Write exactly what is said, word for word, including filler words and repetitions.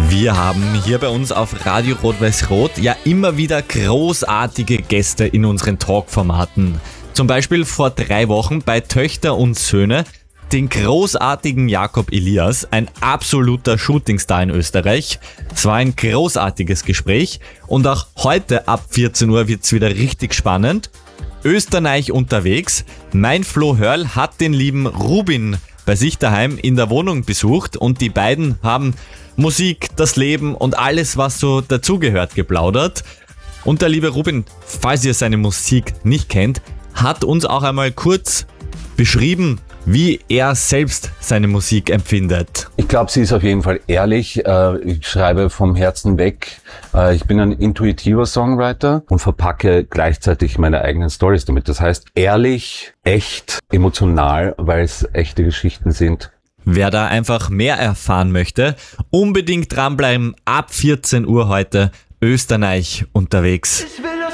Wir haben hier bei uns auf Radio Rot-Weiß-Rot ja immer wieder großartige Gäste in unseren Talk-Formaten. Zum Beispiel vor drei Wochen bei Töchter und Söhne den großartigen Jakob Elias, ein absoluter Shootingstar in Österreich. Es war ein großartiges Gespräch und auch heute ab vierzehn Uhr wird es wieder richtig spannend. Österreich unterwegs. Mein Flo Hörl hat den lieben Rubin bei sich daheim in der Wohnung besucht und die beiden haben Musik, das Leben und alles, was so dazugehört, geplaudert. Und der liebe Rubin, falls ihr seine Musik nicht kennt, hat uns auch einmal kurz beschrieben, wie er selbst seine Musik empfindet. Ich glaube, sie ist auf jeden Fall ehrlich. Ich schreibe vom Herzen weg. Ich bin ein intuitiver Songwriter und verpacke gleichzeitig meine eigenen Storys damit. Das heißt, ehrlich, echt, emotional, weil es echte Geschichten sind. Wer da einfach mehr erfahren möchte, unbedingt dranbleiben. Ab vierzehn Uhr heute Österreich unterwegs.